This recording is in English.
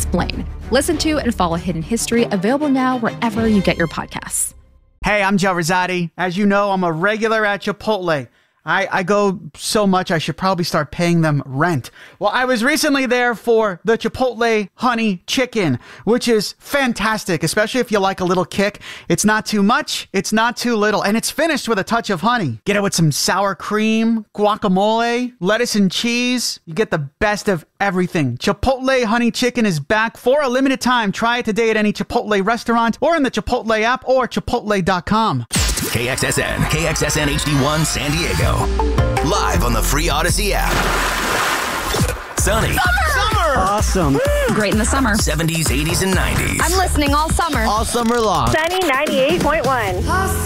Explain. Listen to and follow Hidden History, available now wherever you get your podcasts. Hey, I'm Joe Rosati. As you know, I'm a regular at Chipotle. I go so much, I should probably start paying them rent. Well, I was recently there for the Chipotle Honey Chicken, which is fantastic, especially if you like a little kick. It's not too much, it's not too little, and it's finished with a touch of honey. Get it with some sour cream, guacamole, lettuce and cheese. You get the best of everything. Chipotle Honey Chicken is back for a limited time. Try it today at any Chipotle restaurant or in the Chipotle app or chipotle.com. KXSN HD1 San Diego. Live on the free Odyssey app. Sunny. Summer! Awesome. Great in the summer. 70s, 80s, and 90s. I'm listening all summer. All summer long. Sunny 98.1.